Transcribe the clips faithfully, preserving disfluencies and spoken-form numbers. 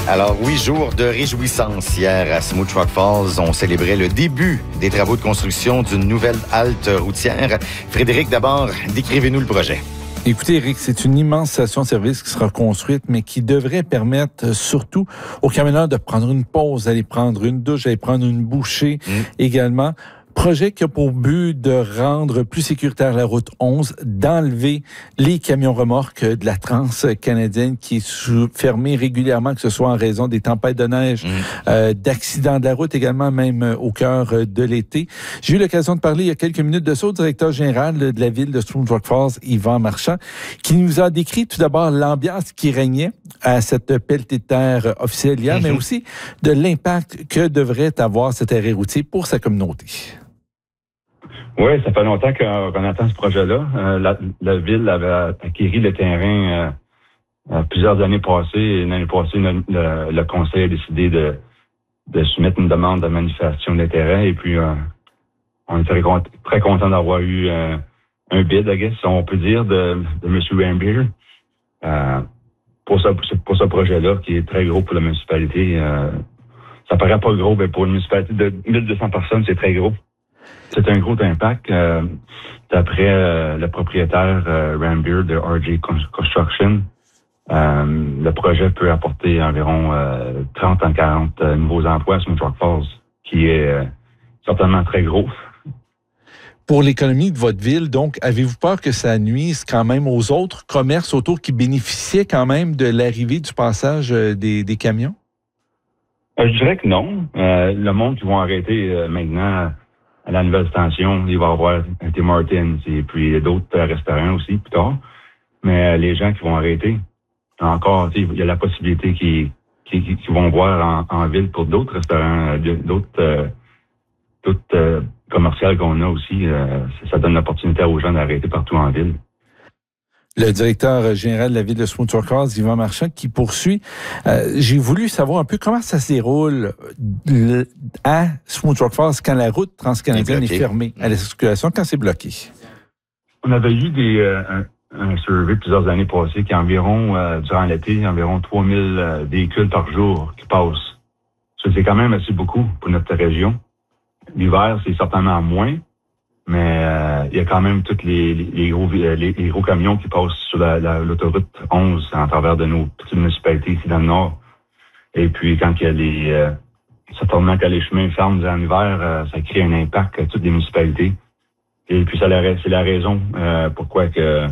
Alors oui, jour de réjouissance. Hier, à Smoot Rock Falls, on célébrait le début des travaux de construction d'une nouvelle halte routière. Frédéric, d'abord, décrivez-nous le projet. Écoutez, Eric, c'est une immense station-service qui sera construite, mais qui devrait permettre surtout aux camionneurs de prendre une pause, d'aller prendre une douche, d'aller prendre une bouchée mmh. également. Projet qui a pour but de rendre plus sécuritaire la route onze, d'enlever les camions remorques de la Trans-Canadienne qui est fermée régulièrement, que ce soit en raison des tempêtes de neige, mmh. euh, d'accidents de la route également, même au cœur de l'été. J'ai eu l'occasion de parler il y a quelques minutes de ça au directeur général de la ville de Smoot Rock Falls, Yvan Marchand, qui nous a décrit tout d'abord l'ambiance qui régnait à cette pelletée de terre officielle hier, mmh. mais aussi de l'impact que devrait avoir cet arrêt routier pour sa communauté. Oui, ça fait longtemps qu'on, qu'on attend ce projet-là. Euh, la, la ville avait acquis le terrain euh, plusieurs années passées. Et l'année passée, le, le, le conseil a décidé de, de soumettre une demande de manifestation d'intérêt. Et puis, euh, on est très, très content d'avoir eu euh, un bid, I guess, on peut dire, de, de M. Rambier euh, pour ce, pour ce projet-là, qui est très gros pour la municipalité. Euh, ça paraît pas gros, mais pour une municipalité de mille deux cents personnes, c'est très gros. C'est un gros impact. Euh, d'après euh, le propriétaire euh, Rambier de R J Construction, euh, le projet peut apporter environ euh, trente à quarante euh, nouveaux emplois à Smoot Rock Falls, qui est euh, certainement très gros. Pour l'économie de votre ville, donc, avez-vous peur que ça nuise quand même aux autres commerces autour qui bénéficiaient quand même de l'arrivée du passage des, des camions? Euh, je dirais que non. Euh, le monde qui vont arrêter euh, maintenant à la nouvelle station, il va y avoir un Tim Hortons et puis d'autres restaurants aussi plus tard. Mais les gens qui vont arrêter, encore, il y a la possibilité qu'ils, qu'ils, qu'ils vont voir en, en ville pour d'autres restaurants, d'autres, euh, d'autres euh, commerciales qu'on a aussi. Euh, ça donne l'opportunité aux gens d'arrêter partout en ville. Le directeur général de la ville de Smoot Rock Falls, Yvan Marchand, qui poursuit. Euh, j'ai voulu savoir un peu comment ça se déroule à Smoot Rock Falls quand la route transcanadienne est, est fermée à la circulation, quand c'est bloqué. On avait eu des, euh, un, un survey plusieurs années passées qui environ, euh, durant l'été, environ trois mille euh, véhicules par jour qui passent. Ça, c'est quand même assez beaucoup pour notre région. L'hiver, c'est certainement moins. Mais euh, il y a quand même tous les, les, les, gros, les, les gros camions qui passent sur la, la, l'autoroute onze en travers de nos petites municipalités ici dans le nord. Et puis quand il y a les euh, certainement quand les chemins ferment durant l'hiver, euh, ça crée un impact à toutes les municipalités. Et puis ça c'est la raison euh, pourquoi que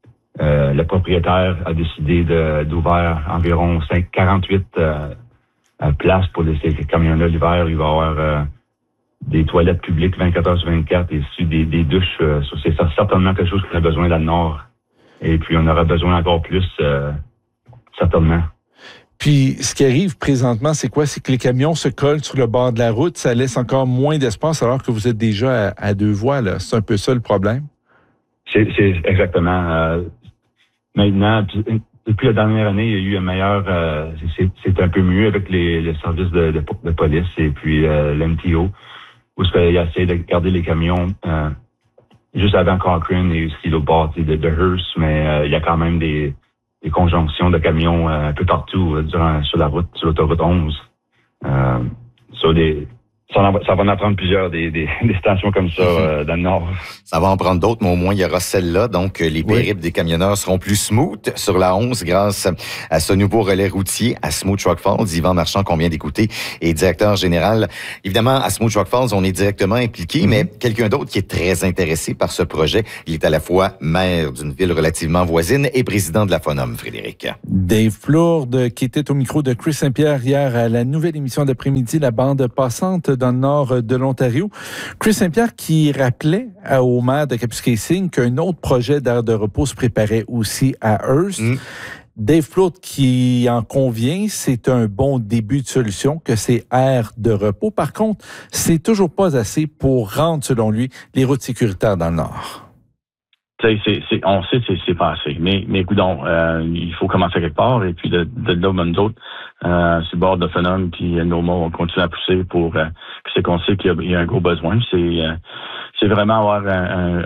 euh, le propriétaire a décidé de, d'ouvrir environ quarante-huit euh, places pour laisser ces camions-là l'hiver. Il va y avoir euh, des toilettes publiques vingt-quatre heures sur vingt-quatre et des, des douches. Euh, c'est certainement quelque chose qu'on a besoin dans le Nord. Et puis, on aura besoin encore plus, euh, certainement. Puis, ce qui arrive présentement, c'est quoi? C'est que les camions se collent sur le bord de la route. Ça laisse encore moins d'espace alors que vous êtes déjà à, à deux voies, là. C'est un peu ça le problème? C'est, c'est exactement. Euh, maintenant, depuis la dernière année, il y a eu un meilleur... Euh, c'est, c'est un peu mieux avec les, les services de, de, de police et puis euh, l'M T O. Où est-ce qu'il a essayé de garder les camions euh, juste avant Cochrane et aussi l'autre bord de, de Hearst, mais euh, il y a quand même des, des conjonctions de camions euh, un peu partout euh, durant, sur la route, sur l'autoroute onze. Euh, sur des, ça, en, ça va en prendre plusieurs des, des, des stations comme ça euh, dans le Nord. Ça va en prendre d'autres, mais au moins il y aura celle-là. Donc les périples oui. des camionneurs seront plus smooth sur la onze grâce à ce nouveau relais routier à Smoot Rock Falls. Yvan Marchand qu'on vient d'écouter est directeur général. Évidemment, à Smoot Rock Falls, on est directement impliqué, mm-hmm. mais quelqu'un d'autre qui est très intéressé par ce projet, il est à la fois maire d'une ville relativement voisine et président de la F O N O M, Frédéric. Dave Plourde, qui était au micro de Chris Saint-Pierre hier à la nouvelle émission d'après-midi, La Bande Passante, dans le nord de l'Ontario. Chris Saint-Pierre qui rappelait au maire de Kapuskasing qu'un autre projet d'aire de repos se préparait aussi à Hearst. Mm. Dave Plourde qui en convient, c'est un bon début de solution, que c'est aire de repos. Par contre, c'est toujours pas assez pour rendre, selon lui, les routes sécuritaires dans le nord. C'est, c'est, c'est, on sait que c'est, c'est pas assez. Mais, mais écoutons, euh, il faut commencer quelque part. Et puis, de, de là, même d'autres, euh, sur le bord de Phenom, puis Noma, on continue à pousser pour euh, c'est qu'on sait qu'il y a, il y a un gros besoin. C'est euh, c'est vraiment avoir un, un,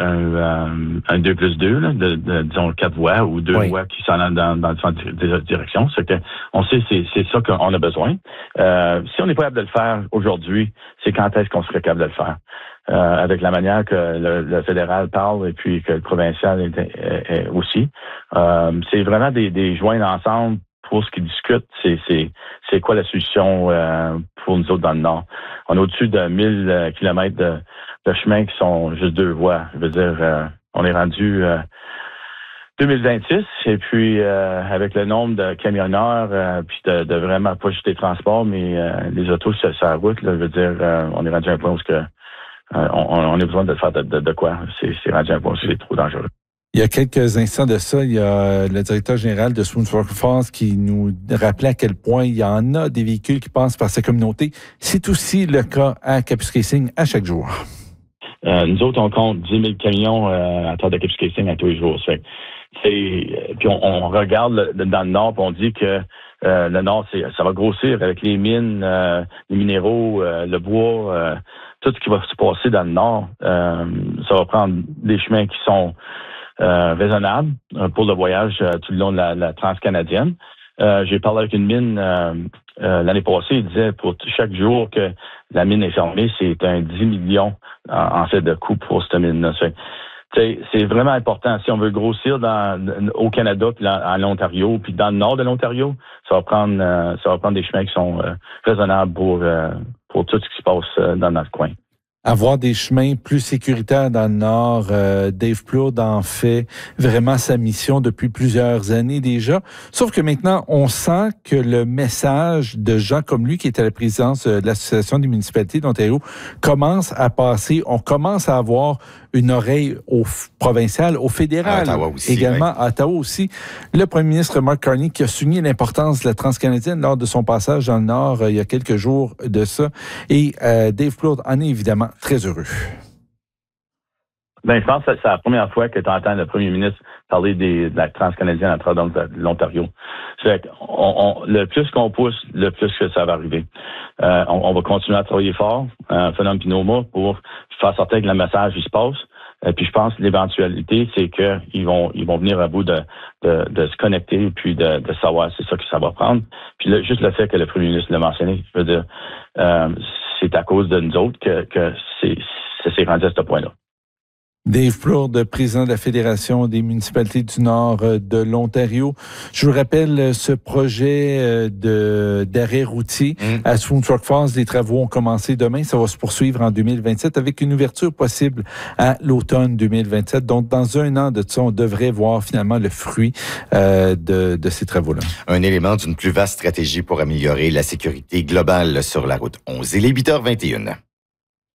un, un deux plus deux, là, de, de, disons quatre voies ou deux oui. voies qui s'en allent dans, dans différentes directions. C'est que on sait c'est c'est ça qu'on a besoin. Euh, si on n'est pas capable de le faire aujourd'hui, c'est quand est-ce qu'on serait capable de le faire? Euh, avec la manière que le, le fédéral parle et puis que le provincial est, est, est aussi. Euh, c'est vraiment des, des joints ensemble pour ce qu'ils discutent. C'est, c'est, c'est quoi la solution euh, pour nous autres dans le Nord? On a au-dessus de mille kilomètres de, de chemins qui sont juste deux voies. Je veux dire, euh, on est rendu euh, deux mille vingt-six et puis euh, avec le nombre de camionneurs euh, puis de, de vraiment pas juste les transports, mais euh, les autos sur la route, là, je veux dire, euh, on est rendu à un point où que Euh, on, on a besoin de faire de, de, de quoi? C'est, c'est rendu un point, c'est trop dangereux. Il y a quelques instants de ça, il y a le directeur général de Smoot Truck Falls qui nous rappelait à quel point il y en a des véhicules qui passent par sa communauté. C'est aussi le cas à Kapuskasing à chaque jour. Euh, nous autres, on compte dix mille camions euh, à terre de Kapuskasing à tous les jours. C'est, c'est, puis on, on regarde le, dans le Nord et on dit que euh, le Nord, c'est, ça va grossir avec les mines, euh, les minéraux, euh, le bois, euh, tout ce qui va se passer dans le Nord. Euh, ça va prendre des chemins qui sont euh, raisonnables pour le voyage euh, tout le long de la, la transcanadienne. Euh, j'ai parlé avec une mine euh, euh, l'année passée, il disait pour chaque jour que la mine est fermée, c'est un dix millions en, en fait de coûts pour cette mine-là. C'est, c'est, c'est vraiment important. Si on veut grossir dans, au Canada, puis en l'Ontario, puis dans le nord de l'Ontario, ça va prendre euh, ça va prendre des chemins qui sont euh, raisonnables pour, euh, pour tout ce qui se passe euh, dans notre coin. Avoir des chemins plus sécuritaires dans le Nord, euh, Dave Plourde en fait vraiment sa mission depuis plusieurs années déjà. Sauf que maintenant, on sent que le message de gens comme lui, qui est à la présidence de l'Association des municipalités d'Ontario, commence à passer. On commence à avoir une oreille au provincial, au fédéral, à Ottawa aussi, également ouais. à Ottawa aussi. Le premier ministre Mark Carney qui a souligné l'importance de la transcanadienne lors de son passage dans le Nord euh, il y a quelques jours de ça. Et euh, Dave Plourde en est évidemment très heureux. Ben, je pense que c'est la première fois que tu entends le premier ministre parler des, de la transcanadienne à travers l'Ontario. C'est on, on, le plus qu'on pousse, le plus que ça va arriver. Euh, on, on va continuer à travailler fort, euh, Phenom puis Noma, pour faire sortir que le message il se passe. Et puis je pense que l'éventualité, c'est qu'ils vont ils vont venir à bout de, de, de se connecter puis de, de savoir c'est ça que ça va prendre. Puis le, juste le fait que le premier ministre l'a mentionné, je veux dire, euh, c'est à cause de nous autres que, que c'est, c'est, c'est rendu à ce point-là. Dave Plourde, président de la Fédération des municipalités du Nord de l'Ontario. Je vous rappelle ce projet de, d'arrêt routier mmh. à Smoot Truck Falls. Les travaux ont commencé demain. Ça va se poursuivre en deux mille vingt-sept avec une ouverture possible à l'automne deux mille vingt-sept. Donc, dans un an de ça, on devrait voir finalement le fruit euh, de, de ces travaux-là. Un élément d'une plus vaste stratégie pour améliorer la sécurité globale sur la route onze. Il est huit heures vingt et une.